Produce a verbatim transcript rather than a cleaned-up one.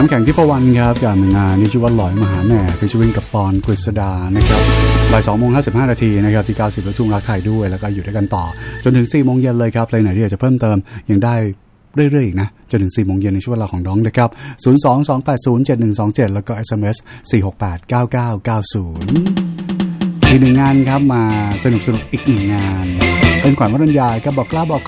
น้ำแข็งที่ประวันครับกับงานนี้ชื่อว่าหลอยมหาแหน่ฟิชชิ่งกับปอนกฤษดานะครับบ่ายสองโมงห้าสิบห้านาทีนะครับที่เก้าสิบลูกทุ่งรักไทยด้วยแล้วก็อยู่ด้วยกันต่อจนถึงสี่โมงเย็นเลยครับเพลงไหนที่อยากจะเพิ่มเติมยังได้เรื่อยๆอีกนะจนถึงสี่โมงเย็นในช่วงเวลาของน้องนะครับศูนย์ สอง สอง แปด ศูนย์ เจ็ด หนึ่ง สอง เจ็ดแล้วก็ เอส เอ็ม เอส สี่ หก แปด เก้า เก้า เก้า ศูนย์อีกหนึ่งงานครับมาสนุกๆอีกหนึ่งงานเป็นขวัญวรัญญาครับบอกกล้าบอก